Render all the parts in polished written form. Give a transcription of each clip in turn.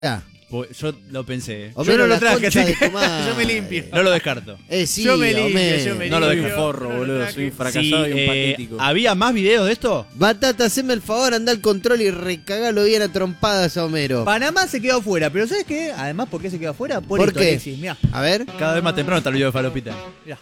Ah, Yo lo pensé. Homero, yo no lo la traje, concha así de que tu madre. yo me limpio. No lo descarto. Sí, yo me limpio, Homero. yo me No lo limpio. dejo. Forro, boludo. Soy un Sí, fracasado y un patético. ¿había más videos de esto? Batata, haceme el favor, anda al control y recagalo bien a trompadas a Homero. Panamá se quedó afuera, pero ¿sabes qué? Además, ¿por qué se quedó afuera? ¿Por esto, qué? Alexis, mirá. A ver. Cada vez más temprano está el video de Falopita. Mirá.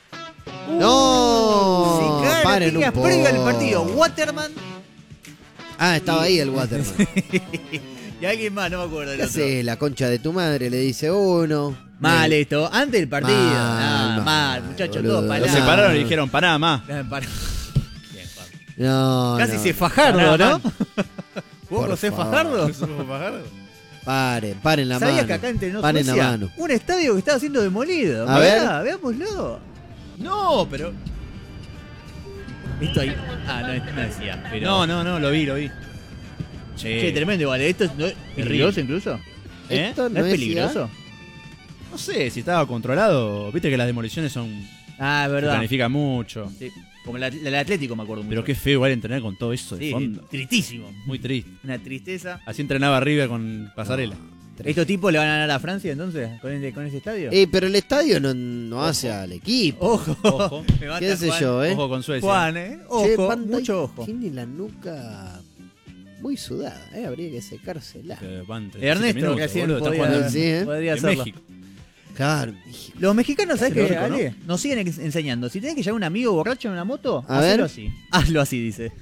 No, Se caga paren un piñas poco. previo al partido. Waterman Ah, estaba ahí el Waterman. y alguien más, no me acuerdo. ¿Qué Del otro. hace la concha de tu madre? Le dice uno. Mal esto, antes del partido. Mal, Mal, muchachos, boludo. todo Lo palado. separaron y dijeron, pará más. Bien, Juan. No, Casi no. se Fajardo, ¿no? ¿Vos Por conocés favor. Fajardo? Paren la mano. ¿Sabías que acá entre nosotros Paren la mano. un estadio que estaba siendo demolido? A Mirá, veámoslo. No, pero. Esto ahí. Ah, no decía. Pero... No, lo vi. Che, tremendo igual. ¿Esto no es peligroso incluso? Esto ¿No es peligroso? No sé si estaba controlado. Viste que las demoliciones son. Ah, es Se verdad. planifica mucho. Sí, como el Atlético me acuerdo mucho. Pero qué feo igual entrenar con todo eso de Sí, fondo. tristísimo. Muy triste. Una tristeza. Así entrenaba River con Pasarela. ¿Estos tipos le van a ganar a Francia entonces? ¿Con ese estadio? Pero el estadio no hace al equipo. Ojo. Ojo. Me mata ¿Qué sé Juan. yo, Ojo con Suecia. Juan, Ojo, Che, Panda mucho ojo. tiene la nuca muy sudada, Habría que secársela. Van 37 Ernesto, minutos, que así boludo, está podría, jugando Sí, ¿eh? podría en hacerlo. México. Claro. Los mexicanos, ¿sabes qué, lógico, Ale? Nos siguen enseñando. Si tenés que llevar un amigo borracho en una moto, A hacelo ver. así. Hazlo así, dice.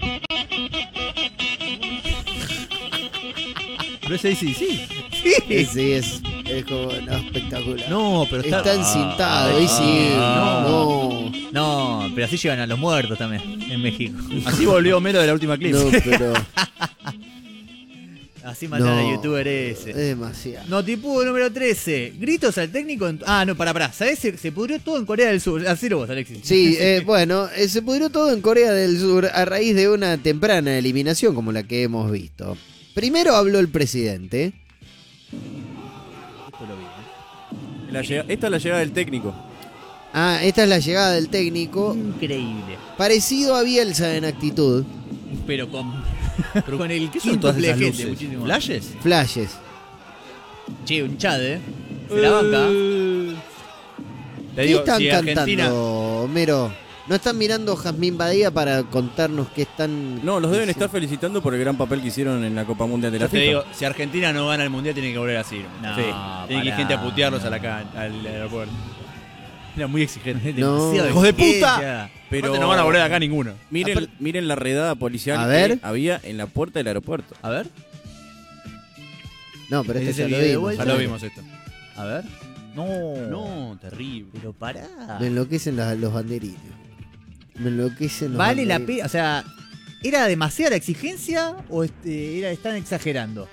Pero ese sí. Sí, es como no, espectacular. No, pero Está encintado, y sí. No. No, pero así llevan a los muertos también en México. Así volvió Homero de la última clip. No, pero Así mataron No. al youtuber es ese. demasiado. Notipudo número 13. Gritos al técnico en... Ah, no, pará. ¿Sabés? Se pudrió todo en Corea del Sur. Hacelo vos, Alexis. Sí, bueno, se pudrió todo en Corea del Sur a raíz de una temprana eliminación como la que hemos visto. Primero habló el presidente. Esto lo vi, Esta es la llegada del técnico. Ah, esta es la llegada del técnico. Increíble. Parecido a Bielsa en actitud. Pero con el ¿Qué son quinto todas esas gente, luces? muchísimo. ¿Flashes? Flashes. Che, un chat, Se la banca. Te ¿Qué digo, están si cantando, Argentina. Homero? ¿No están mirando Jazmín Badía para contarnos qué están...? No, los deben estar felicitando por el gran papel que hicieron en la Copa Mundial de la Yo te FIFA. digo, si Argentina no gana el mundial, tiene que volver así. No, Sí. Tiene que ir pará. gente a putearlos al aeropuerto. Era muy exigente. No. Demasiado ¡Hijos de exigencia. puta! Pero Aparte no van a volver acá ninguno. Miren la redada policial A ver. que había en la puerta del aeropuerto. A ver. No, pero ¿Es este ese ya lo video de vimos. vuelta? Ya lo vimos esto. A ver. No. No, terrible. Pero pará. Me enloquecen los banderines. Me enloquecen los ¿Vale la banderines. pena? O sea, ¿era demasiada la exigencia o están exagerando?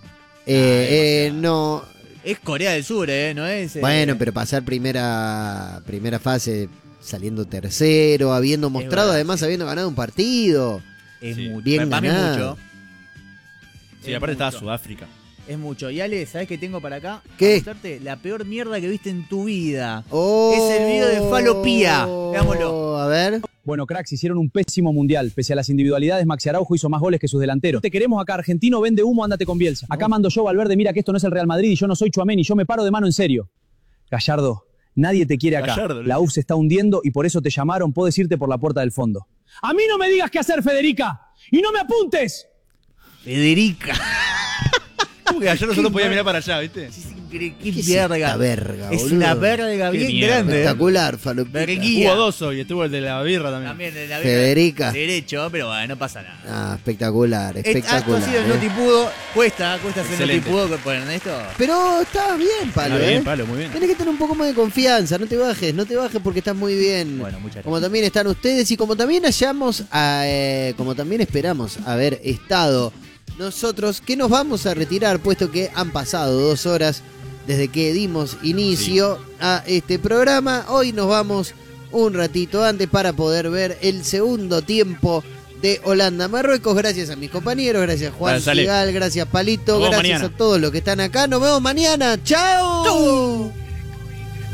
No. Es Corea del Sur, ¿no es? Bueno, pero pasar primera fase saliendo tercero, habiendo mostrado, verdad, además habiendo ganado un partido. Es Sí. mucho. Bien Para mí ganado. mucho. Sí, Es aparte estaba mucho. Sudáfrica. Es mucho. Y Ale, ¿sabes qué tengo para acá? ¿Qué? Para mostrarte la peor mierda que viste en tu vida. Oh, Es el video de Falopía. Veámoslo. A ver. Bueno, cracks, hicieron un pésimo mundial. Pese a las individualidades, Maxi Araujo hizo más goles que sus delanteros. Te queremos acá, argentino, vende humo, ándate con Bielsa. Acá mando yo, Valverde, mira que esto no es el Real Madrid y yo no soy Tchouaméni, yo me paro de mano en serio. Gallardo, nadie te quiere acá. Gallardo, La UF se está hundiendo y por eso te llamaron, podés irte por la puerta del fondo. ¡A mí no me digas qué hacer, Federica! ¡Y no me apuntes! Federica. ¿Cómo que ayer no solo podía mirar para allá, viste? Qué ¿Qué es verga. esta verga, Es boludo? una verga Qué bien mierda. grande. Espectacular, Falopita. Verguía. Hubo dos hoy, estuvo el de la birra también. También de la Federica. Derecho, pero bueno, no pasa nada. Ah, espectacular, Esto espectacular. ha sido el Notipudo. Cuesta hacer Excelente. Notipudo poner esto. Pero estabas bien, Palo, Está bien, Palo, muy bien. Tenés que tener un poco más de confianza, no te bajes porque estás muy bien. Bueno, muchas gracias. Como también están ustedes y como también como también esperamos haber estado nosotros, que nos vamos a retirar, puesto que han pasado 2 horas desde que dimos inicio a este programa. Hoy nos vamos un ratito antes para poder ver el segundo tiempo de Holanda-Marruecos. Gracias a mis compañeros, gracias Juan Dale, sale. Sigal, gracias Palito, Nos vemos gracias mañana. a todos los que están acá. Nos vemos mañana. ¡Chao!